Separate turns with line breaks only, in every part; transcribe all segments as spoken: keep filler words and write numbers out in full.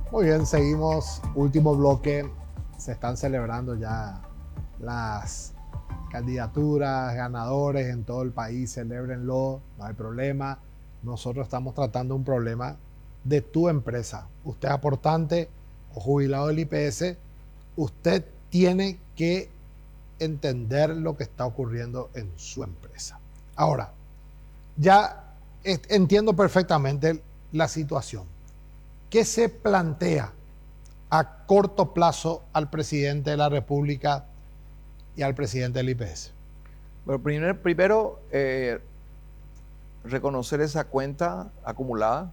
Muy bien, seguimos. Último bloque. Se están celebrando ya las candidaturas, ganadores en todo el país. Celébrenlo, no hay problema. Nosotros estamos tratando un problema de tu empresa. Usted aportante o jubilado del I P S, usted tiene que entender lo que está ocurriendo en su empresa. Ahora, ya entiendo perfectamente la situación. ¿Qué se plantea a corto plazo al presidente de la República y al presidente del I P S?
Bueno, primero, primero eh, reconocer esa cuenta acumulada,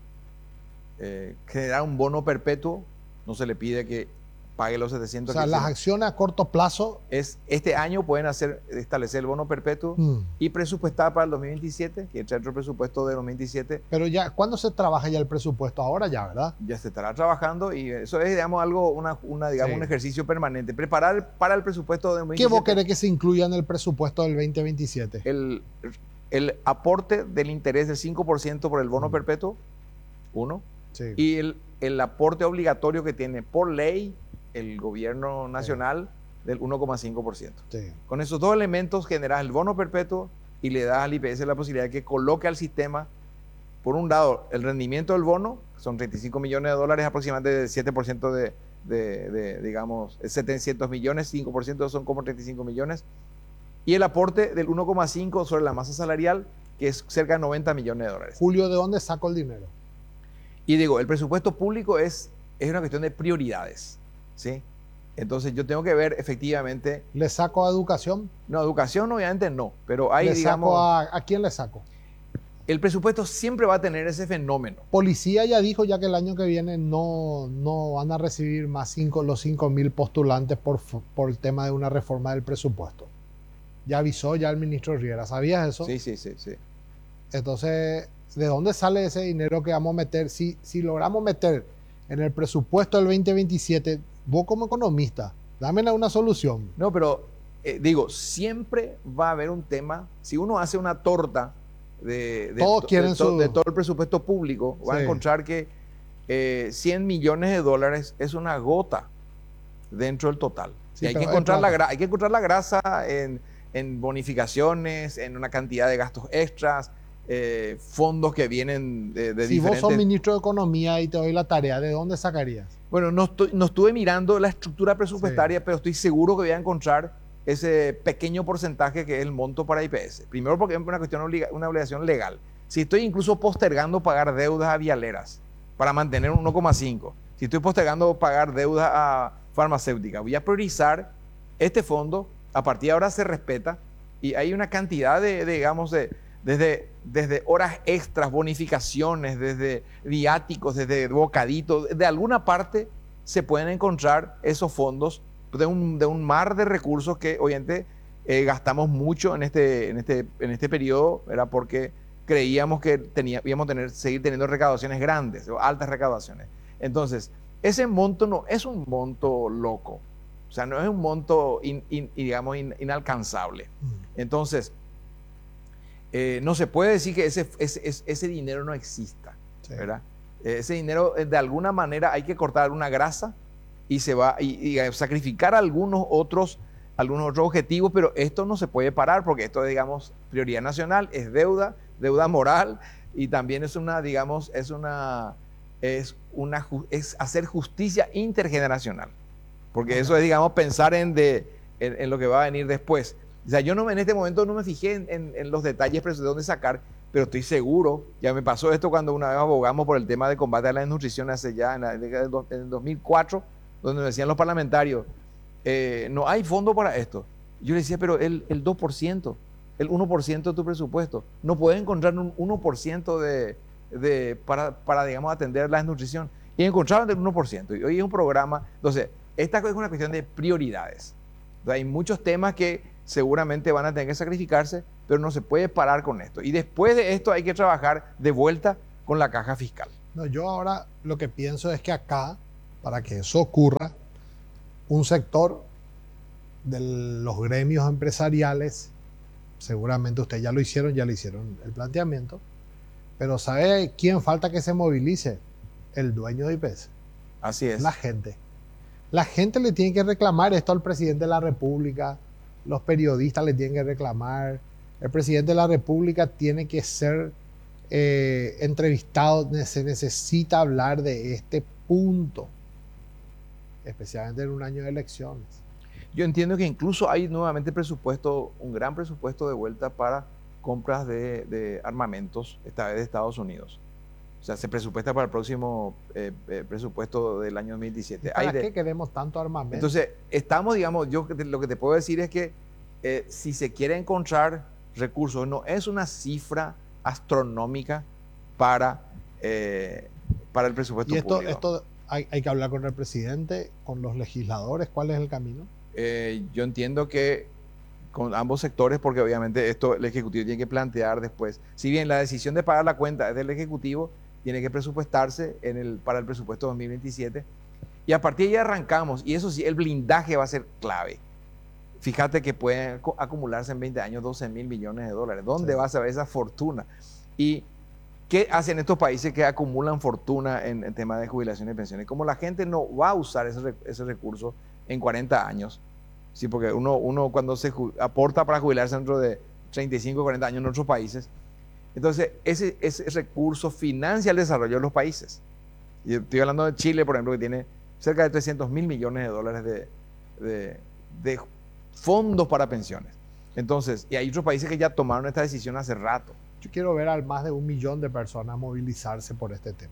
eh, generar un bono perpetuo, no se le pide que pague los setecientos.
O sea,
que
las
hicieron.
acciones a corto plazo.
Es, este año pueden hacer, establecer el bono perpetuo
Hmm.
y presupuestar para el dos mil veintisiete, que entra dentro del presupuesto de dos mil veintisiete.
Pero ya, ¿cuándo se trabaja ya el presupuesto? Ahora ya, ¿verdad?
Ya se estará trabajando y eso es, digamos, algo, una, una, digamos,
Sí.
un ejercicio permanente. Preparar para el presupuesto de dos mil veintisiete.
¿Qué vos querés que se incluya en el presupuesto del veinte veintisiete?
El, el aporte del interés del cinco por ciento por el bono
Mm.
perpetuo, uno.
Sí.
Y el, el aporte obligatorio que tiene por ley el gobierno nacional sí. del uno coma cinco por ciento.
Sí.
Con esos dos elementos generas el bono perpetuo y le das al I P S la posibilidad de que coloque al sistema, por un lado, el rendimiento del bono, son treinta y cinco millones de dólares, aproximadamente siete por ciento de, de, de, digamos, setecientos millones, cinco por ciento son como treinta y cinco millones, y el aporte del uno coma cinco sobre la masa salarial, que es cerca de noventa millones de dólares.
Julio, ¿de dónde saco el dinero?
Y digo, el presupuesto público es, es una cuestión de prioridades, ¿sí? Entonces yo tengo que ver efectivamente...
¿Le saco a educación?
No, educación obviamente no, pero hay,
¿Le
digamos...
saco a, ¿a quién le saco?
El presupuesto siempre va a tener ese fenómeno.
Policía ya dijo ya que el año que viene no, no van a recibir más cinco, los cinco mil postulantes por, por el tema de una reforma del presupuesto. Ya avisó ya el ministro Riera. ¿Sabías eso?
Sí, sí, sí, sí.
Entonces, ¿de dónde sale ese dinero que vamos a meter? Si, si logramos meter en el presupuesto del veinte veintisiete, vos como economista, dame una solución.
No, pero eh, digo, siempre va a haber un tema. Si uno hace una torta de, de,
Todos
to,
quieren
de, to,
su...
de todo el presupuesto público, sí. van a encontrar que eh, cien millones de dólares es una gota dentro del total. Sí, y hay, que encontrar la, hay que encontrar la grasa en, en bonificaciones, en una cantidad de gastos extras, eh, fondos que vienen de, de
si
diferentes...
Si vos sos ministro de Economía y te doy la tarea, ¿de dónde sacarías?
Bueno, no, estoy, no estuve mirando la estructura presupuestaria, sí. pero estoy seguro que voy a encontrar ese pequeño porcentaje que es el monto para I P S. Primero porque es una cuestión obliga, una obligación legal. Si estoy incluso postergando pagar deudas a vialeras para mantener un uno coma cinco, si estoy postergando pagar deudas a farmacéuticas, voy a priorizar este fondo. A partir de ahora se respeta y hay una cantidad de, de digamos, de, desde, desde horas extras, bonificaciones, desde viáticos, desde bocaditos, de alguna parte se pueden encontrar esos fondos de un, de un mar de recursos que obviamente eh, gastamos mucho en este, en este, en este periodo, era porque creíamos que tenía, íbamos a tener, seguir teniendo recaudaciones grandes, o altas recaudaciones. Entonces, ese monto no es un monto loco, o sea, no es un monto, in, in, digamos, in, inalcanzable. Entonces, eh, no se puede decir que ese, ese, ese dinero no exista, sí. ¿verdad? Ese dinero, de alguna manera, hay que cortar una grasa y se va y, y sacrificar algunos otros, algunos otros objetivos, pero esto no se puede parar porque esto es, digamos, prioridad nacional, es deuda, deuda moral y también es una, digamos, es una, es una, es hacer justicia intergeneracional, porque okay. eso es, digamos, pensar en, de, en, en lo que va a venir después. O sea, yo no, en este momento no me fijé en, en, en los detalles de dónde sacar, pero estoy seguro, ya me pasó esto cuando una vez abogamos por el tema de combate a la desnutrición hace ya en, la, en el dos mil cuatro, donde me decían los parlamentarios, eh, no hay fondo para esto. Yo le decía, pero el, el dos por ciento, el uno por ciento de tu presupuesto, no puedes encontrar un uno por ciento de, de, para, para, digamos, atender la desnutrición. Y encontraron el uno por ciento. Y hoy es un programa, entonces, esta es una cuestión de prioridades. Entonces, hay muchos temas que seguramente van a tener que sacrificarse, pero no se puede parar con esto. Y después de esto hay que trabajar de vuelta con la caja fiscal.
No, yo ahora lo que pienso es que acá, para que eso ocurra, un sector de los gremios empresariales, seguramente ustedes ya lo hicieron, ya lo hicieron el planteamiento, pero ¿sabe quién falta que se movilice? El dueño de I P S.
Así es.
La gente. La gente le tiene que reclamar esto al presidente de la República, los periodistas le tienen que reclamar, el presidente de la República tiene que ser eh, entrevistado, se necesita hablar de este punto, especialmente en un año de elecciones.
Yo entiendo que incluso hay nuevamente presupuesto, un gran presupuesto de vuelta para compras de, de armamentos, esta vez de Estados Unidos. O sea, se presupuesta para el próximo eh, eh, presupuesto del año dos mil diecisiete.
¿Para
hay de,
qué queremos tanto armamento?
Entonces, estamos, digamos, yo lo que te puedo decir es que eh, si se quiere encontrar recursos, no es una cifra astronómica para, eh, para el presupuesto
y esto,
público.
esto hay, hay que hablar con el presidente, con los legisladores, ¿cuál es el camino?
Eh, yo entiendo que con ambos sectores, porque obviamente esto el Ejecutivo tiene que plantear después. Si bien la decisión de pagar la cuenta es del Ejecutivo, tiene que presupuestarse en el, para el presupuesto dos mil veintisiete. Y a partir de ahí arrancamos. Y eso sí, el blindaje va a ser clave. Fíjate que pueden acumularse en veinte años doce mil millones de dólares. ¿Dónde sí. vas a ver esa fortuna? ¿Y qué hacen estos países que acumulan fortuna en, en temas de jubilación y pensiones? Como la gente no va a usar ese, ese recurso en cuarenta años, sí, porque uno, uno cuando se aporta para jubilarse dentro de treinta y cinco, cuarenta años en otros países, entonces ese, ese recurso financia el desarrollo de los países. Y estoy hablando de Chile, por ejemplo, que tiene cerca de trescientos mil millones de dólares de, de, de fondos para pensiones. Entonces, y hay otros países que ya tomaron esta decisión hace rato.
Yo quiero ver a más de un millón de personas movilizarse por este tema.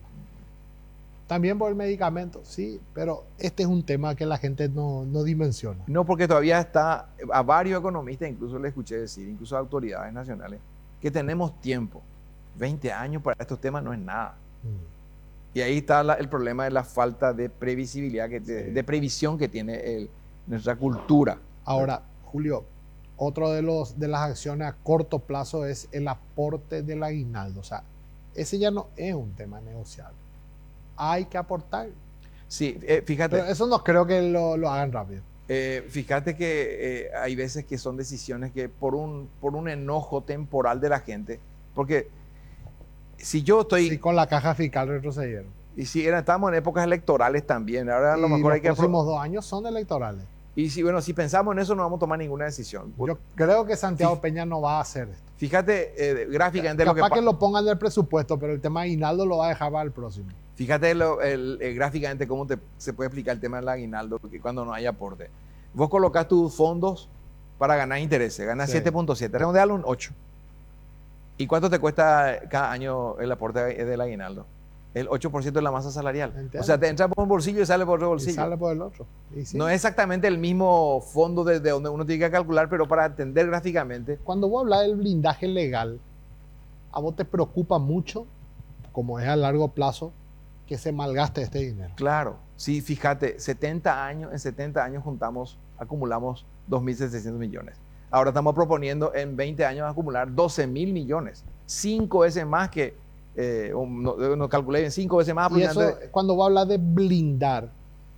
También por el medicamento, sí, pero este es un tema que la gente no, no dimensiona.
No, porque todavía está, a varios economistas, incluso le escuché decir, incluso a autoridades nacionales, que tenemos tiempo. veinte años para estos temas no es nada. Mm. Y ahí está la, el problema de la falta de previsibilidad, que, de, sí. de previsión que tiene el, nuestra cultura.
Ahora, Julio, otro de, los, de las acciones a corto plazo es el aporte del aguinaldo. O sea, ese ya no es un tema negociable. Hay que aportar.
Sí, eh, fíjate.
Pero eso no creo que lo, lo hagan rápido.
Eh, fíjate que eh, hay veces que son decisiones que por un, por un enojo temporal de la gente, porque si yo estoy...
Sí, con la caja fiscal retrocedieron.
Y si era, estamos en épocas electorales también, ahora a lo mejor hay que...
Los próximos dos años son electorales.
Y si, bueno, si pensamos en eso no vamos a tomar ninguna decisión.
Yo creo que Santiago Fí Peña no va a hacer esto.
Fíjate eh, gráficamente
Capaz
lo que...
Capaz que lo pongan en el presupuesto, pero el tema de aguinaldo lo va a dejar para el próximo.
Fíjate lo, el, el, gráficamente cómo te, se puede explicar el tema del aguinaldo porque cuando no hay aporte. Vos colocás tus fondos para ganar intereses, ganas sí. siete punto siete, redondealo un ocho. ¿Y cuánto te cuesta cada año el aporte del aguinaldo? El ocho por ciento de la masa salarial. ¿Entiendes? O sea, te entra por un bolsillo y sale por otro bolsillo.
Y sale por el otro. Y sí.
No es exactamente el mismo fondo desde de donde uno tiene que calcular, pero para entender gráficamente.
Cuando vos hablas del blindaje legal, ¿a vos te preocupa mucho, como es a largo plazo, que se malgaste este dinero?
Claro, sí, fíjate, setenta años, en setenta años juntamos, acumulamos dos mil setecientos millones. Ahora estamos proponiendo en veinte años acumular doce mil millones, cinco veces más que, eh, no, no calculé bien, cinco veces más.
Y eso, cuando vos hablas de blindar,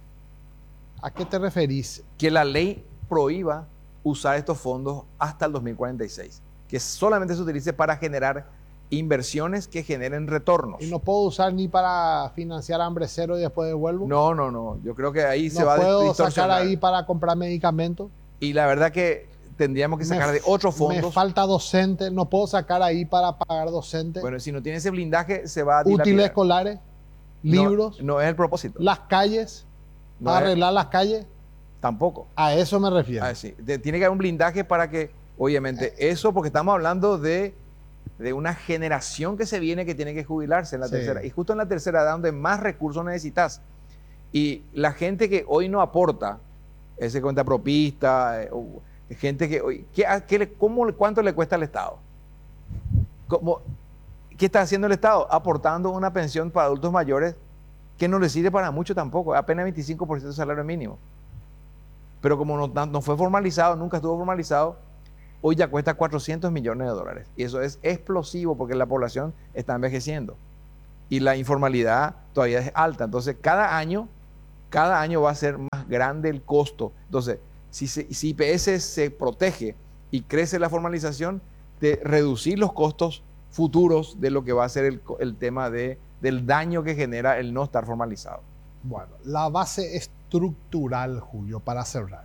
¿a qué te referís?
Que la ley prohíba usar estos fondos hasta el dos mil cuarenta y seis, que solamente se utilice para generar inversiones que generen retornos.
¿Y no puedo usar ni para financiar hambre cero y después devuelvo?
No, no, no. Yo creo que ahí
¿No
se va a distorsionar.
¿No puedo sacar ahí para comprar medicamentos?
Y la verdad que tendríamos que sacar me, de otros fondos.
Me falta docente. ¿No puedo sacar ahí para pagar docente?
Bueno, si no tiene ese blindaje, se va a
dilapidar. Útiles escolares, libros.
No, no es el propósito.
Las calles, no para es, arreglar las calles.
Tampoco.
A eso me refiero.
Ah, sí. Tiene que haber un blindaje para que, obviamente, eh. eso, porque estamos hablando de... de una generación que se viene que tiene que jubilarse en la sí. tercera. Y justo en la tercera edad donde más recursos necesitas. Y la gente que hoy no aporta, ese cuenta propista, eh, o gente que hoy, ¿qué, qué, cómo, ¿cuánto le cuesta al Estado? ¿Cómo, ¿Qué está haciendo el Estado? Aportando una pensión para adultos mayores que no le sirve para mucho tampoco, apenas veinticinco por ciento del salario mínimo. Pero como no, no fue formalizado, nunca estuvo formalizado, hoy ya cuesta cuatrocientos millones de dólares. Y eso es explosivo porque la población está envejeciendo. Y la informalidad todavía es alta. Entonces, cada año, cada año va a ser más grande el costo. Entonces, si, se, si I P S se protege y crece la formalización, de reducir los costos futuros de lo que va a ser el, el tema de, del daño que genera el no estar formalizado.
Bueno, la base estructural, Julio, para cerrar,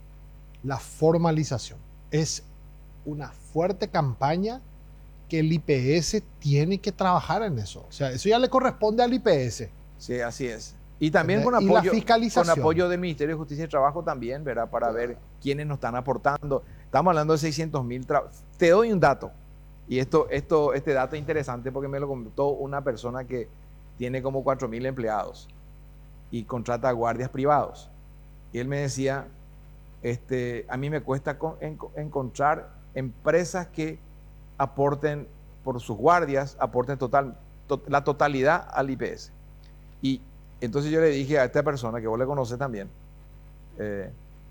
la formalización. Es una fuerte campaña que el I P S tiene que trabajar en eso. O sea, eso ya le corresponde al I P S.
Sí, así es. Y también con
Y la
apoyo,
fiscalización.
con apoyo del Ministerio de Justicia y Trabajo también, ¿verdad? Para ver quiénes nos están aportando. Estamos hablando de seiscientos mil. Te doy un dato. Y esto, esto, este dato es interesante porque me lo contó una persona que tiene como cuatro mil empleados y contrata guardias privados. Y él me decía, este, a mí me cuesta con, en, encontrar empresas que aporten por sus guardias, aporten total, to, la totalidad al I P S. Y entonces yo le dije a esta persona, que vos le conoces también, eh,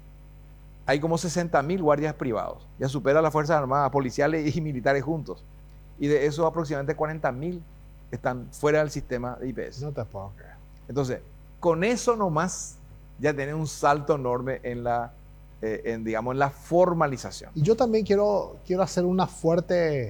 hay como sesenta mil guardias privados, ya supera las Fuerzas Armadas, policiales y militares juntos. Y de esos aproximadamente cuarenta mil están fuera del sistema de I P S.
No te puedo creer.
Entonces, con eso nomás ya tenés un salto enorme en la, eh, en, digamos, en la formalización.
Y yo también quiero, quiero hacer una fuerte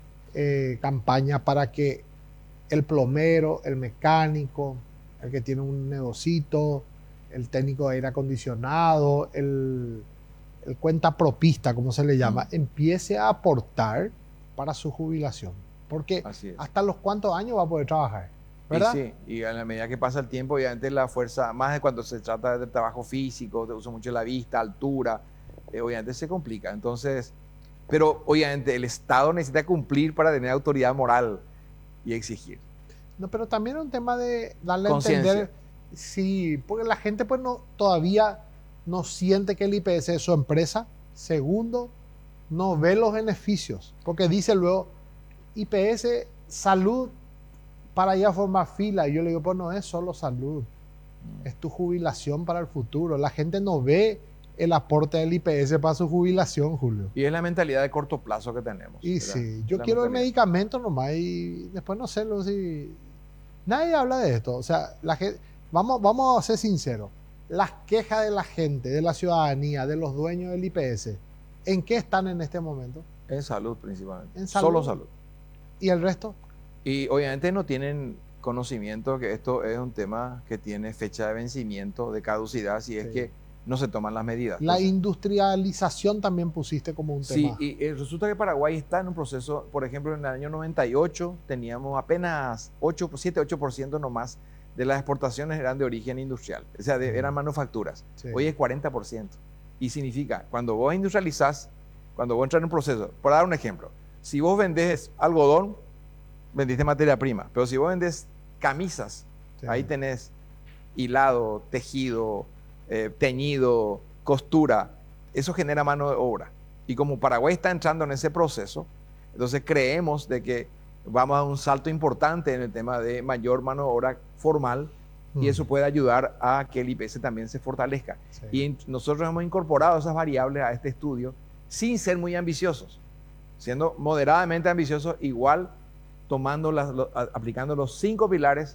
eh, campaña para que el plomero, el mecánico, el que tiene un negocito, el técnico de aire acondicionado, el, el cuentapropista, como se le llama, mm. empiece a aportar para su jubilación. Porque hasta los cuántos años va a poder trabajar, ¿verdad?
Y sí, y a la medida que pasa el tiempo, obviamente la fuerza, más de cuando se trata de trabajo físico, de uso mucho de la vista, altura, eh, obviamente se complica. Entonces, pero obviamente el Estado necesita cumplir para tener autoridad moral y exigir.
No, pero también es un tema de darle a entender, sí, porque la gente pues no, todavía no siente que el I P S es su empresa. Segundo, no ve los beneficios, porque dice luego, I P S, salud, para ya formar fila. Y yo le digo, pues no es solo salud, es tu jubilación para el futuro. La gente no ve el aporte del I P S para su jubilación, Julio.
Y es la mentalidad de corto plazo que tenemos.
Y ¿verdad? Sí, yo quiero el medicamento nomás y después no sé si... Nadie habla de esto. O sea, la gente, vamos, vamos a ser sinceros. Las quejas de la gente, de la ciudadanía, de los dueños del I P S, ¿en qué están en este momento?
En salud principalmente.
En salud.
Solo salud.
¿Y el resto?
Y obviamente no tienen conocimiento que esto es un tema que tiene fecha de vencimiento, de caducidad, si es sí. que no se toman las medidas.
La
Entonces,
industrialización también pusiste como un
sí,
tema.
Sí, y resulta que Paraguay está en un proceso, por ejemplo, en el año noventa y ocho teníamos apenas ocho, siete, ocho por ciento nomás de las exportaciones eran de origen industrial, o sea, de, eran manufacturas. Sí. Hoy es cuarenta por ciento. Y significa, cuando vos industrializás, cuando vos entras en un proceso, por dar un ejemplo, si vos vendés algodón, vendiste materia prima, pero si vos vendés camisas, sí. ahí tenés hilado, tejido, eh, teñido, costura, eso genera mano de obra. Y como Paraguay está entrando en ese proceso, entonces creemos de que vamos a dar un salto importante en el tema de mayor mano de obra formal mm. y eso puede ayudar a que el I P S también se fortalezca. Sí. Y nosotros hemos incorporado esas variables a este estudio sin ser muy ambiciosos, siendo moderadamente ambiciosos, igual tomando las, lo, aplicando los cinco pilares,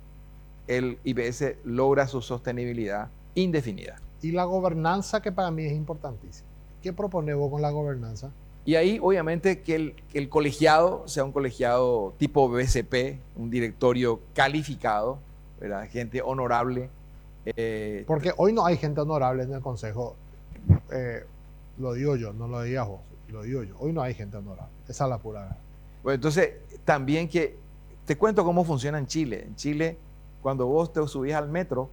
el I P S logra su sostenibilidad indefinida.
Y la gobernanza, que para mí es importantísima. ¿Qué propones vos con la gobernanza?
Y ahí, obviamente, que el, que el colegiado sea un colegiado tipo B C P, un directorio calificado, ¿verdad? Gente honorable.
Eh, Porque hoy no hay gente honorable en el Consejo. Eh, lo digo yo, no lo digas vos, lo digo yo. Hoy no hay gente honorable. Esa es la pura verdad.
Bueno, entonces, también que te cuento cómo funciona en Chile. En Chile, cuando vos te subís al metro,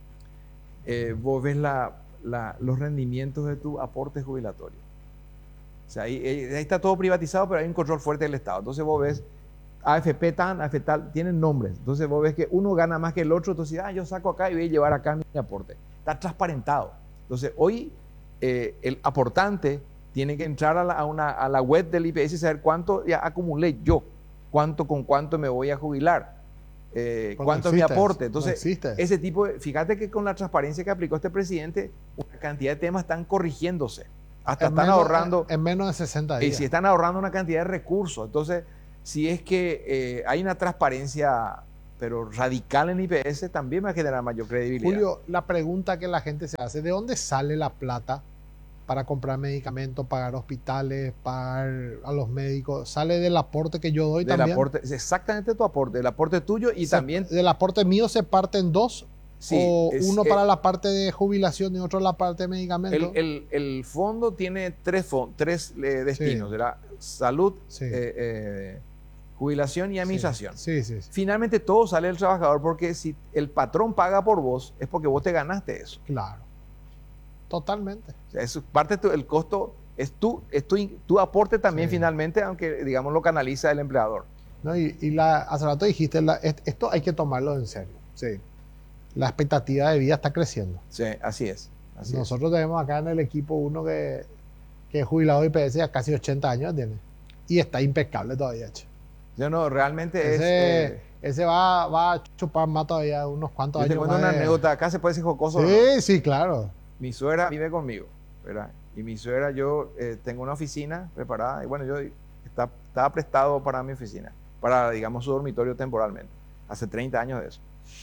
eh, vos ves la, la, los rendimientos de tu aporte jubilatorio. O sea, ahí, ahí está todo privatizado, pero hay un control fuerte del Estado. Entonces vos ves A F P tan, A F P tal, tienen nombres. Entonces vos ves que uno gana más que el otro, entonces ah, yo saco acá y voy a llevar acá mi aporte. Está transparentado. Entonces hoy eh, el aportante tiene que entrar a la, a, una, a la web del I P S y saber cuánto ya acumulé yo, cuánto con cuánto me voy a jubilar, eh, cuánto es mi aporte. Entonces, no ese tipo de, fíjate que con la transparencia que aplicó este presidente, una cantidad de temas están corrigiéndose. Hasta
en
están
menos,
ahorrando.
En menos de sesenta días.
Y si están ahorrando una cantidad de recursos. Entonces, si es que eh, hay una transparencia, pero radical en I P S, también va a generar mayor credibilidad.
Julio, la pregunta que la gente se hace, ¿de dónde sale la plata para comprar medicamentos, pagar hospitales, pagar a los médicos? ¿Sale del aporte que yo doy
del
también?
Aporte, exactamente tu aporte, el aporte tuyo y
se,
también...
Del aporte mío se parte en dos
Sí,
¿O
es,
uno
eh,
para la parte de jubilación y otro la parte de medicamentos?
El, el, el fondo tiene tres, fon- tres eh, destinos,
Sí.
¿verdad? Salud,
Sí.
eh, eh, jubilación y administración.
Sí, sí, sí.
Finalmente todo sale del trabajador porque si el patrón paga por vos, es porque vos te ganaste eso.
Claro. Totalmente.
O sea, eso, parte del costo es tu, es tu, tu aporte también
Sí.
finalmente, aunque digamos lo canaliza el empleador.
¿No? Y, y la, hace rato dijiste, la, est- esto hay que tomarlo en serio. Sí. La expectativa de vida está creciendo.
Sí, así es. Así es.
Nosotros tenemos acá en el equipo uno que, que es jubilado de I P S a casi ochenta años tiene. Y está impecable todavía, che.
Yo no, realmente es...
Ese,
eh,
ese va, va a chupar más todavía unos cuantos
yo te
años
cuento
más
una
de-
anécdota, acá se puede decir jocoso. ¿no?
Sí, sí, claro.
Mi suegra vive conmigo, ¿verdad? Y mi suegra, yo eh, tengo una oficina preparada, y bueno, yo está, estaba prestado para mi oficina, para, digamos, su dormitorio temporalmente. Hace treinta años de eso.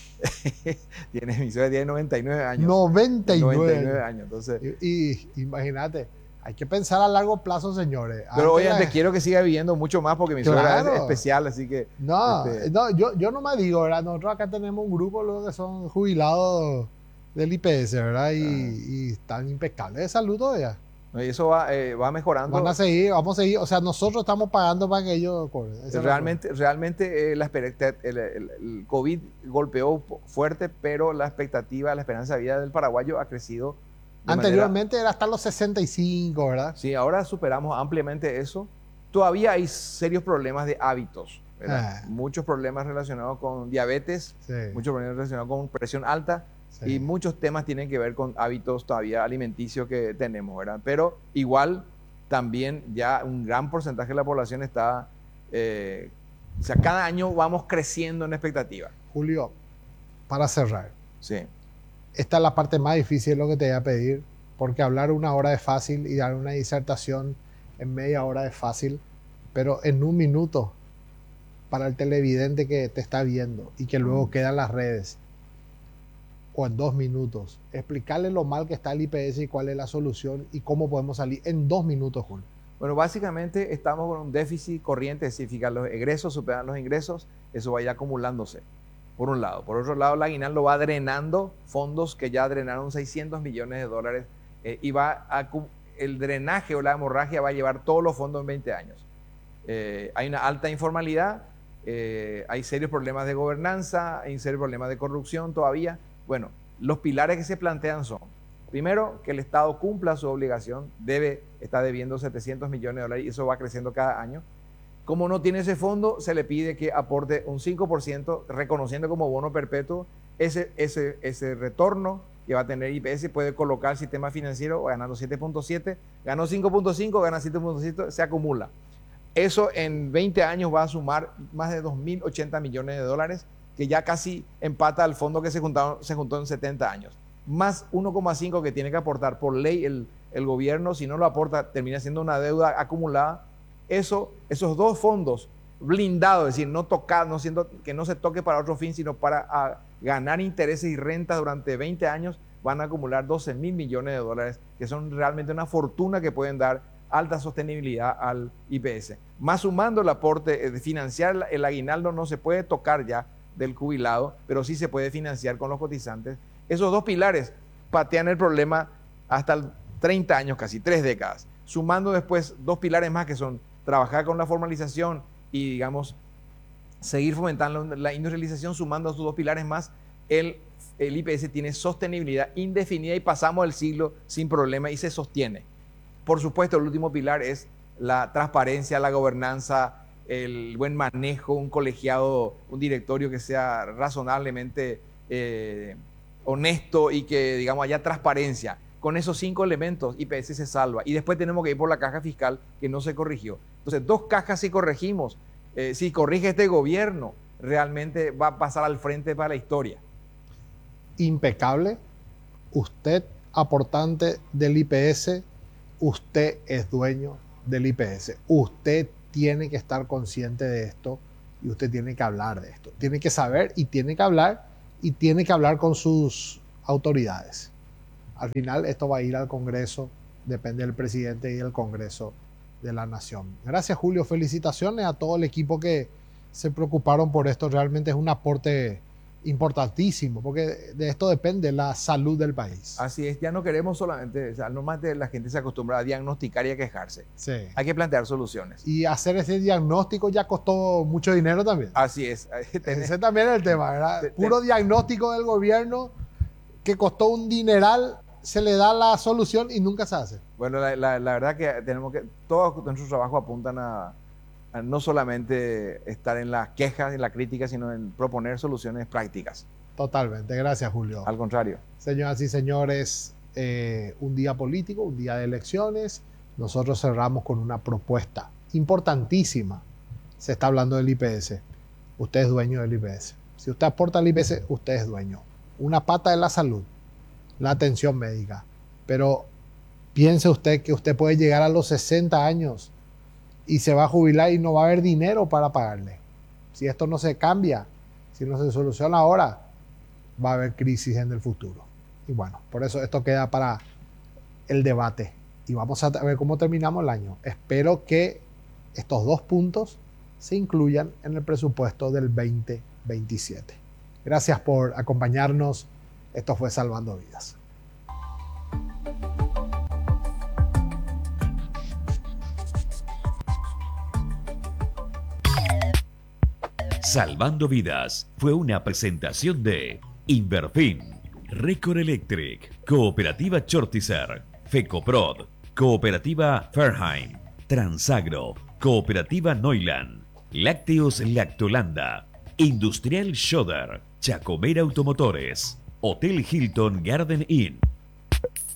tiene, mi suegra tiene noventa y nueve años.
noventa y nueve.
noventa y nueve años, entonces...
Y, y imagínate, hay que pensar a largo plazo, señores.
Pero
Antes
obviamente
la-
quiero que siga viviendo mucho más porque mi suegra
Claro.
es especial, así que...
No,
este,
no yo, yo no me digo, ¿verdad? Nosotros acá tenemos un grupo luego que son jubilados del I P S, ¿verdad? Y, y están impecables de salud todavía.
no, y eso va, eh, va mejorando.
Van a seguir, vamos a seguir. O sea, nosotros estamos pagando para que ellos cobren. Esa es la
Realmente, realmente eh, la expect- el, el- el COVID golpeó po- fuerte, pero la expectativa, la esperanza de vida del paraguayo ha crecido. de
Anteriormente era hasta los sesenta y cinco, ¿verdad?
manera- sí, ahora superamos ampliamente eso. Todavía hay serios problemas de hábitos, ¿verdad?
Ah.
Muchos problemas relacionados con diabetes,
Sí.
muchos problemas relacionados con presión alta.
Sí.
Y muchos temas tienen que ver con hábitos todavía alimenticios que tenemos, ¿verdad? Pero igual también ya un gran porcentaje de la población está, eh, o sea, cada año vamos creciendo en expectativa.
Julio, para cerrar,
Sí,
esta es la parte más difícil de lo que te voy a pedir, porque hablar una hora es fácil y dar una disertación en media hora es fácil, pero en un minuto, para el televidente que te está viendo y que luego
Mm.
queda en las redes, o en dos minutos, explicarle lo mal que está el I P S y cuál es la solución y cómo podemos salir en dos minutos, Julio.
bueno, básicamente estamos con un déficit corriente, es decir, los egresos superan los ingresos, eso va a ir acumulándose, por un lado. Por otro lado, la aguinaldo va drenando fondos que ya drenaron seiscientos millones de dólares eh, y va a, acu- el drenaje o la hemorragia va a llevar todos los fondos en veinte años. Eh, hay una alta informalidad, eh, hay serios problemas de gobernanza, hay serios problemas de corrupción todavía. Bueno, los pilares que se plantean son, primero, que el Estado cumpla su obligación, debe, está debiendo setecientos millones de dólares y eso va creciendo cada año. Como no tiene ese fondo, se le pide que aporte un cinco por ciento, reconociendo como bono perpetuo ese, ese, ese retorno que va a tener I P S, puede colocar el sistema financiero ganando siete punto siete, ganó cinco punto cinco, gana siete punto siete, se acumula. Eso en veinte años va a sumar más de dos mil ochenta millones de dólares, que ya casi empata al fondo que se, juntaron, se juntó en setenta años. Más uno coma cinco que tiene que aportar por ley el, el gobierno, si no lo aporta termina siendo una deuda acumulada. Eso, esos dos fondos blindados, es decir, no tocar, no siendo, que no se toque para otro fin, sino para a, ganar intereses y rentas durante veinte años, van a acumular doce mil millones de dólares, que son realmente una fortuna que pueden dar alta sostenibilidad al I P S. Más sumando el aporte de financiar el aguinaldo, no se puede tocar ya del jubilado, pero sí se puede financiar con los cotizantes. Esos dos pilares patean el problema hasta treinta años, casi tres décadas. Sumando después dos pilares más que son trabajar con la formalización y, digamos, seguir fomentando la industrialización, sumando a esos dos pilares más, el, el I P S tiene sostenibilidad indefinida y pasamos el siglo sin problema y se sostiene. Por supuesto, el último pilar es la transparencia, la gobernanza, el buen manejo, un colegiado, un directorio que sea razonablemente eh, honesto y que, digamos, haya transparencia. Con esos cinco elementos, I P S se salva. Y después tenemos que ir por la caja fiscal que no se corrigió. Entonces, dos cajas si corregimos. Eh, si corrige este gobierno, realmente va a pasar al frente para la historia.
Impecable. Usted, aportante del I P S, usted es dueño del I P S. Usted tiene que estar consciente de esto y usted tiene que hablar de esto. Tiene que saber y tiene que hablar y tiene que hablar con sus autoridades. Al final esto va a ir al Congreso, depende del presidente y del Congreso de la Nación. Gracias, Julio. Felicitaciones a todo el equipo que se preocuparon por esto. Realmente es un aporte importantísimo, porque de esto depende la salud del país.
Así es, ya no queremos solamente, o sea, normalmente la gente se acostumbra a diagnosticar y a quejarse.
Sí.
Hay que plantear soluciones.
Y hacer ese diagnóstico ya costó mucho dinero también.
Así es.
Ese también es el tema, ¿verdad?
Te-
Puro diagnóstico del gobierno que costó un dineral, se le da la solución y nunca se hace.
Bueno, la, la- la verdad que tenemos que, todos nuestros trabajos apuntan a, a no solamente estar en las quejas y la crítica, sino en proponer soluciones prácticas.
Totalmente. Gracias, Julio.
Al contrario.
Señoras y señores, eh, un día político, un día de elecciones. Nosotros cerramos con una propuesta importantísima. Se está hablando del I P S. Usted es dueño del I P S. Si usted aporta al I P S, usted es dueño. Una pata de la salud, la atención médica. Pero piense usted que usted puede llegar a los sesenta años y se va a jubilar y no va a haber dinero para pagarle. Si esto no se cambia, si no se soluciona ahora, va a haber crisis en el futuro. Y bueno, por eso esto queda para el debate. Y vamos a ver cómo terminamos el año. Espero que estos dos puntos se incluyan en el presupuesto del veinte veintisiete. Gracias por acompañarnos. Esto fue Salvando Vidas.
Salvando Vidas fue una presentación de Inverfin, Record Electric, Cooperativa Chortizer, Fecoprod, Cooperativa Fairheim, Transagro, Cooperativa Neuland, Lácteos Lactolanda, Industrial Schoder, Chacomera Automotores, Hotel Hilton Garden Inn.